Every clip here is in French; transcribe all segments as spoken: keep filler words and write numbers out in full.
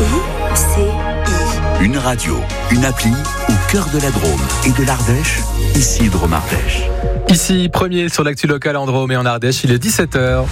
I C I. Une radio, une appli au cœur de la Drôme et de l'Ardèche, ici Drôme Ardèche. Ici, premier sur l'actu locale en Drôme et en Ardèche, il est dix-sept heures.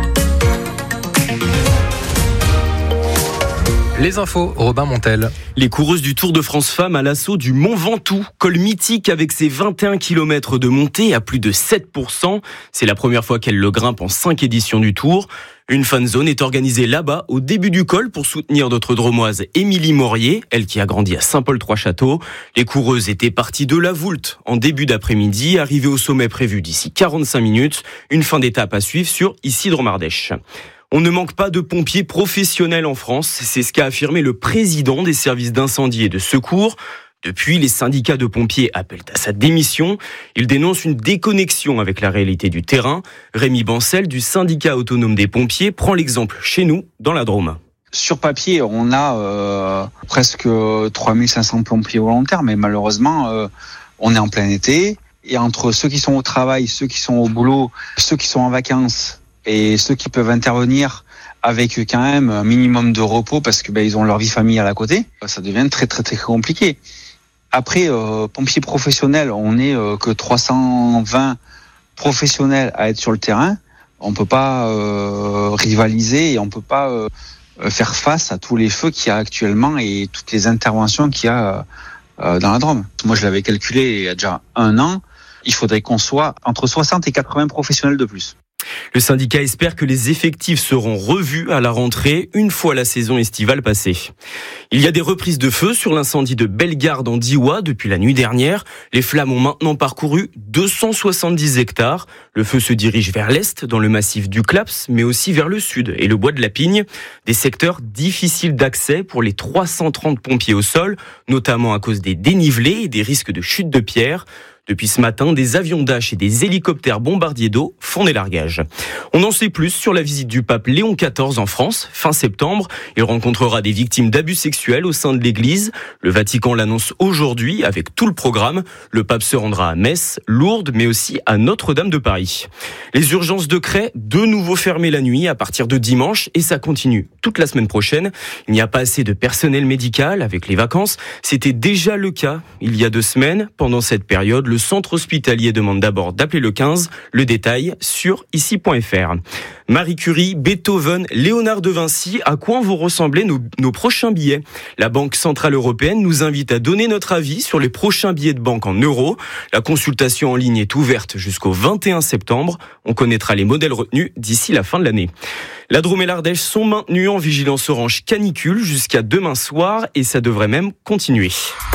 Les infos, Robin Montel. Les coureuses du Tour de France Femmes à l'assaut du Mont Ventoux, col mythique avec ses vingt et un kilomètres de montée à plus de sept pour cent. C'est la première fois qu'elles le grimpent en cinq éditions du Tour. Une fan zone est organisée là-bas au début du col pour soutenir notre dromoise Émilie Morier, elle qui a grandi à Saint-Paul-Trois-Châteaux. Les coureuses étaient parties de la Voulte en début d'après-midi, arrivées au sommet prévu d'ici quarante-cinq minutes. Une fin d'étape à suivre sur ici Drôme Ardèche. On ne manque pas de pompiers professionnels en France, c'est ce qu'a affirmé le président des services d'incendie et de secours. Depuis, les syndicats de pompiers appellent à sa démission. Ils dénoncent une déconnexion avec la réalité du terrain. Rémi Bancel, du syndicat autonome des pompiers, prend l'exemple chez nous, dans la Drôme. Sur papier, on a euh, presque trois mille cinq cents pompiers volontaires, mais malheureusement, euh, on est en plein été. Et entre ceux qui sont au travail, ceux qui sont au boulot, ceux qui sont en vacances, et ceux qui peuvent intervenir avec quand même un minimum de repos parce que ben ils ont leur vie familiale à côté, ça devient très très très compliqué. Après, euh, pompiers professionnels, on n'est euh, que trois cent vingt professionnels à être sur le terrain. On peut pas euh, rivaliser et on peut pas euh, faire face à tous les feux qu'il y a actuellement et toutes les interventions qu'il y a euh, dans la Drôme. Moi, je l'avais calculé il y a déjà un an. Il faudrait qu'on soit entre soixante et quatre-vingts professionnels de plus. Le syndicat espère que les effectifs seront revus à la rentrée une fois la saison estivale passée. Il y a des reprises de feu sur l'incendie de Bellegarde en Diois depuis la nuit dernière. Les flammes ont maintenant parcouru deux cent soixante-dix hectares. Le feu se dirige vers l'est, dans le massif du Claps, mais aussi vers le sud et le bois de la Pigne. Des secteurs difficiles d'accès pour les trois cent trente pompiers au sol, notamment à cause des dénivelés et des risques de chute de pierres. Depuis ce matin, des avions Dash et des hélicoptères bombardiers d'eau font des largages. On en sait plus sur la visite du pape Léon quatorze en France, fin septembre. Il rencontrera des victimes d'abus sexuels au sein de l'Église. Le Vatican l'annonce aujourd'hui avec tout le programme. Le pape se rendra à Metz, Lourdes, mais aussi à Notre-Dame de Paris. Les urgences de Cray, de nouveau fermées la nuit à partir de dimanche et ça continue toute la semaine prochaine. Il n'y a pas assez de personnel médical avec les vacances. C'était déjà le cas il y a deux semaines. Pendant cette période, le centre hospitalier demande d'abord d'appeler le quinze. Le détail sur ici point f r. Marie Curie, Beethoven, Léonard de Vinci, à quoi vont ressembler nos, nos prochains billets ? La Banque Centrale Européenne nous invite à donner notre avis sur les prochains billets de banque en euros. La consultation en ligne est ouverte jusqu'au vingt et un septembre. On connaîtra les modèles retenus d'ici la fin de l'année. La Drôme et l'Ardèche sont maintenus en vigilance orange canicule jusqu'à demain soir et ça devrait même continuer.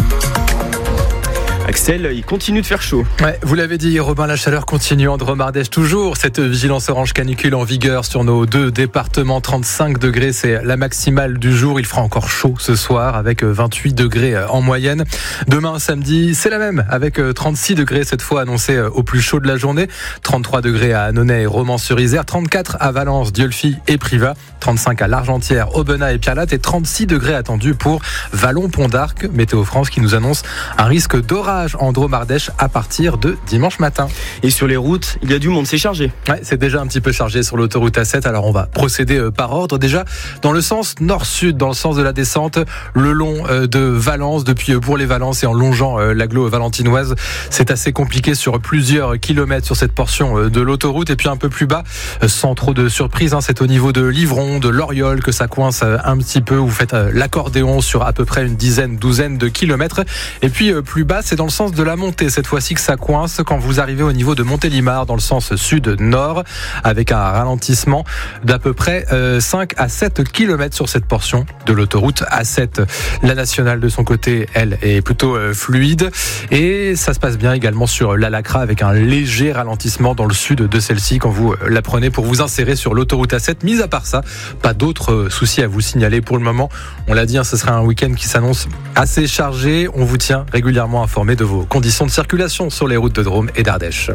Axel, il continue de faire chaud. Ouais, vous l'avez dit, Robin, la chaleur continue en Drôme Ardèche. Toujours cette vigilance orange canicule en vigueur sur nos deux départements. trente-cinq degrés, c'est la maximale du jour. Il fera encore chaud ce soir avec vingt-huit degrés en moyenne. Demain, samedi, c'est la même avec trente-six degrés cette fois annoncé au plus chaud de la journée. trente-trois degrés à Annonay et Romans-sur-Isère. trente-quatre à Valence, Dieulefit et Privas. trente-cinq à L'Argentière, Aubenas et Pierrelatte. Et trente-six degrés attendus pour Vallon-Pont d'Arc. Météo France qui nous annonce un risque d'orage en Drôme Ardèche à partir de dimanche matin. Et sur les routes, il y a du monde, c'est chargé. Ouais, c'est déjà un petit peu chargé sur l'autoroute A sept. Alors on va procéder par ordre. Déjà dans le sens nord-sud, dans le sens de la descente, le long de Valence, depuis Bourg-les-Valences et en longeant l'agglo valentinoise. C'est assez compliqué sur plusieurs kilomètres sur cette portion de l'autoroute. Et puis un peu plus bas, sans trop de surprise, hein, c'est au niveau de Livron, de Loriol que ça coince un petit peu. Vous faites l'accordéon sur à peu près une dizaine, douzaine de kilomètres. Et puis plus bas, c'est dans le sens de la montée, cette fois-ci que ça coince quand vous arrivez au niveau de Montélimar dans le sens sud-nord avec un ralentissement d'à peu près cinq à sept kilomètres sur cette portion de l'autoroute A sept. La nationale de son côté, elle, est plutôt fluide et ça se passe bien également sur la Lacra avec un léger ralentissement dans le sud de celle-ci quand vous la prenez pour vous insérer sur l'autoroute A sept. Mis à part ça, pas d'autres soucis à vous signaler pour le moment. On l'a dit, hein, ce sera un week-end qui s'annonce assez chargé. On vous tient régulièrement informé de vos conditions de circulation sur les routes de Drôme et d'Ardèche.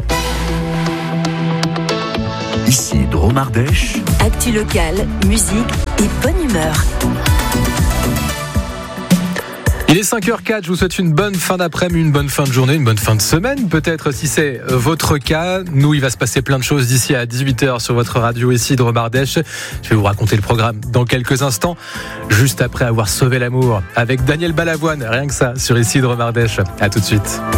Ici Drôme Ardèche. Actu locale, musique et bonne humeur. Il Il est cinq heures zéro quatre, je vous souhaite une bonne fin d'après-midi, une bonne fin de journée, une bonne fin de semaine peut-être si c'est votre cas. Nous, il va se passer plein de choses d'ici à dix-huit heures sur votre radio Isidre Mardèche. Je vais vous raconter le programme dans quelques instants, juste après avoir sauvé l'amour avec Daniel Balavoine, rien que ça, sur Isidre Mardèche. À tout de suite.